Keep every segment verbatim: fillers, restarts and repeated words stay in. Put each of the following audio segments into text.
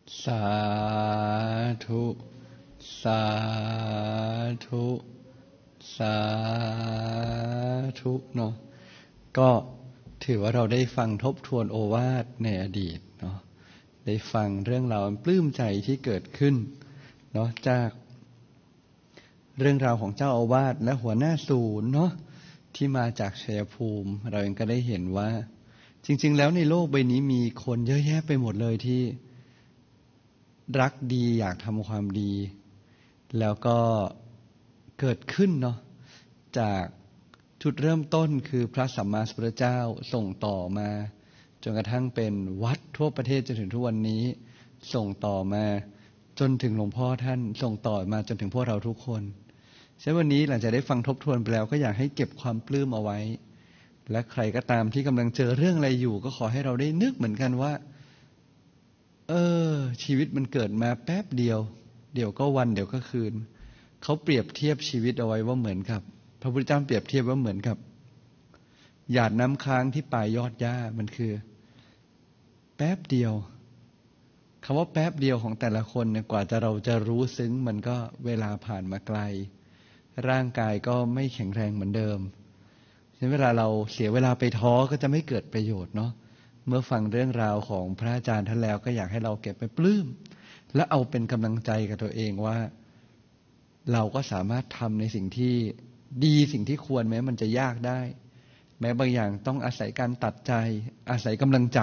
สาธุสาธุสาธุเนาะก็ถือว่าเราได้ฟังทบทวนโอวาทในอดีตเนาะได้ฟังเรื่องราวปลื้มใจที่เกิดขึ้นเนาะจากเรื่องราวของเจ้าอาวาสและหัวหน้าศูนย์เนาะที่มาจากชัยภูมิเราเองก็ได้เห็นว่าจริงๆแล้วในโลกใบนี้มีคนเยอะแยะไปหมดเลยที่รักดีอยากทำความดีแล้วก็เกิดขึ้นเนาะจากจุดเริ่มต้นคือพระสัมมาสัมพุทธเจ้าส่งต่อมาจนกระทั่งเป็นวัดทั่วประเทศจนถึงทุกวันนี้ส่งต่อมาจนถึงหลวงพ่อท่านส่งต่อมาจนถึงพวกเราทุกคนฉะนั้นวันนี้หลังจากได้ฟังทบทวนไปแล้วก็อยากให้เก็บความปลื้มเอาไว้และใครก็ตามที่กำลังเจอเรื่องอะไรอยู่ก็ขอให้เราได้นึกเหมือนกันว่าเออชีวิตมันเกิดมาแป๊บเดียวเดี๋ยวก็วันเดี๋ยวก็คืนเขาเปรียบเทียบชีวิตเอาไว้ว่าเหมือนกับพระพุทธเจ้าเปรียบเทียบว่าเหมือนกับหยาดน้ำค้างที่ปลายยอดหญ้ามันคือแป๊บเดียวคำว่าแป๊บเดียวของแต่ละคนเนี่ยกว่าจะเราจะรู้ซึ้งมันก็เวลาผ่านมาไกลร่างกายก็ไม่แข็งแรงเหมือนเดิมฉะนั้นเวลาเราเสียเวลาไปท้อก็จะไม่เกิดประโยชน์เนาะเมื่อฟังเรื่องราวของพระอาจารย์ท่านแล้วก็อยากให้เราเก็บไปปลื้มและเอาเป็นกำลังใจกับตัวเองว่าเราก็สามารถทำในสิ่งที่ดีสิ่งที่ควรแม้มันจะยากได้แม้บางอย่างต้องอาศัยการตัดใจอาศัยกำลังใจ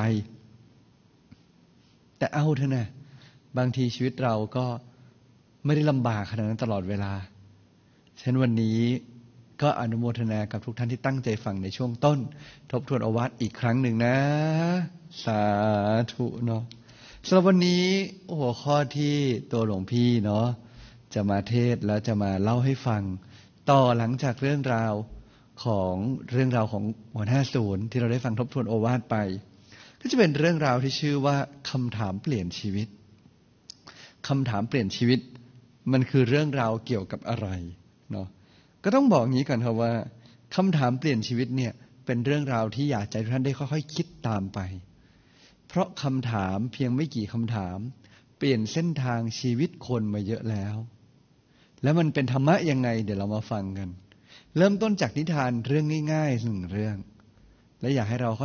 แต่เอาเถอะนะบางทีชีวิตเราก็ไม่ได้ลำบากขนาดนั้นตลอดเวลาฉะนั้นวันนี้ก็อนุโมทนากับทุกท่านที่ตั้งใจฟังในช่วงต้นทบทวนโอวาทอีกครั้งหนึ่งนะสาธุเนาะสำหรับวันนี้หัวข้อที่ตัวหลวงพี่เนาะจะมาเทศแล้วจะมาเล่าให้ฟังต่อหลังจากเรื่องราวของเรื่องราวของหัวหน้าศูนย์ที่เราได้ฟังทบทวนโอวาทไปก็จะเป็นเรื่องราวที่ชื่อว่าคำถามเปลี่ยนชีวิตคำถามเปลี่ยนชีวิตมันคือเรื่องราวเกี่ยวกับอะไรเนาะก็ต้องบอกงี้ก่อนครับว่าคำถามเปลี่ยนชีวิตเนี่ยเป็นเรื่องราวที่อยากให้ทุกท่านได้ค่อยๆคิดตามไปเพราะคำถามเพียงไม่กี่คำถามเปลี่ยนเส้นทางชีวิตคนมาเยอะแล้วแล้วมันเป็นธรรมะยังไงเดี๋ยวเรามาฟังกันเริ่มต้นจากนิทานเรื่องง่ายๆหนึ่งเรื่องและอยากให้เรา